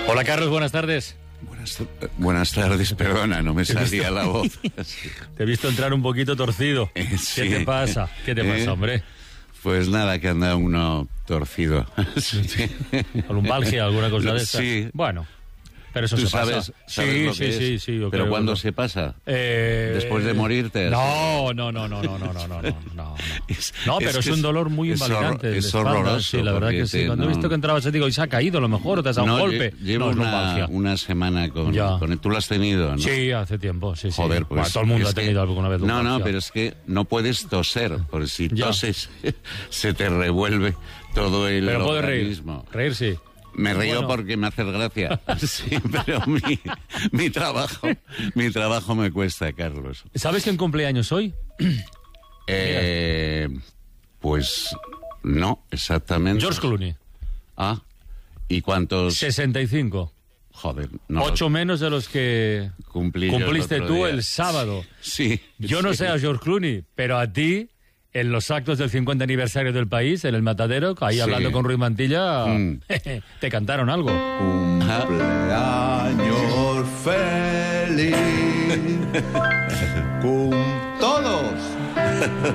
Hola Carlos, buenas tardes. Buenas tardes, perdona, no me salía la voz. Te he visto entrar un poquito torcido. Sí. ¿Qué te pasa? ¿Qué te pasa, hombre? Pues nada, que anda uno torcido. Sí. ¿Lumbalgia, alguna cosa de esta? Sí. Bueno, pero eso ¿Tú se pasa. sabes lo que es? Sí. Yo ¿Pero creo cuándo que... se pasa? ¿Después de morirte? No. No, pero es un dolor muy invalidante. Es horroroso. Sí, la verdad que sí. Cuando he visto que entrabas, te digo, y se ha caído a lo mejor, o te has dado un golpe. Llevo una semana con tú lo has tenido, ¿no? Sí, hace tiempo, sí. Joder, pues. Bueno, todo el mundo ha tenido alguna vez lumbalgia. No, pero es que no puedes toser, porque si toses se te revuelve todo el organismo. Pero puedes reír, sí. Me río porque me haces gracia. Sí, pero mi trabajo me cuesta, Carlos. ¿Sabes quién cumpleaños hoy? Pues no, exactamente. George Clooney. Ah, ¿y cuántos? 65. Joder, no. 8 menos de los que cumpliste tú el sábado. Sí. Yo no sé a George Clooney, pero a ti, en los actos del 50 aniversario del País, en el Matadero, ahí hablando con Ruiz Mantilla, te cantaron algo. Cumpleaños feliz. Todos.